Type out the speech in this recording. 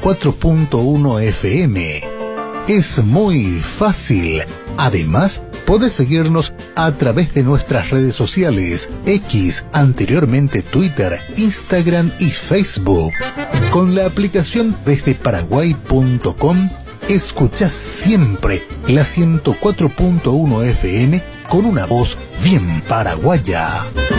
104.1 FM. Es muy fácil. Además, podés seguirnos a través de nuestras redes sociales, X, anteriormente Twitter, Instagram y Facebook. Con la aplicación desde Paraguay.com, escuchás siempre la 104.1 FM con una voz bien paraguaya.